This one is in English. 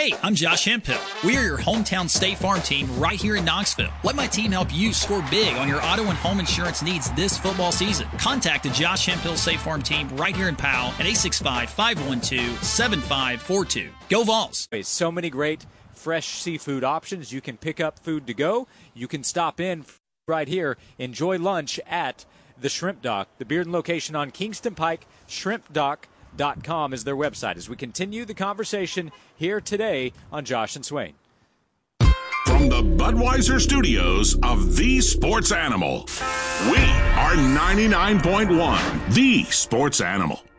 Hey, I'm Josh Hemphill. We are your hometown State Farm team right here in Knoxville. Let my team help you score big on your auto and home insurance needs this football season. Contact the Josh Hemphill State Farm team right here in Powell at 865-512-7542. Go Vols! So many great fresh seafood options. You can pick up food to go. You can stop in right here. Enjoy lunch at the Shrimp Dock. The Bearden location on Kingston Pike, shrimpdock.com is their website. As we continue the conversation here today on Josh and Swain. From the Budweiser studios of The Sports Animal, we are 99.1 The Sports Animal.